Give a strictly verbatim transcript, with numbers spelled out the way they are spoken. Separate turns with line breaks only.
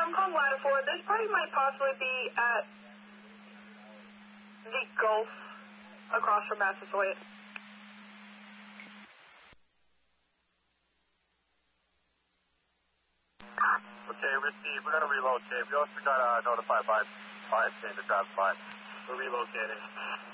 I'm calling line four. This party might possibly be at the Gulf across from Massasoit.
Okay, receive. We're going to relocate. We also got uh, notified by by change of traffic by. We're relocating.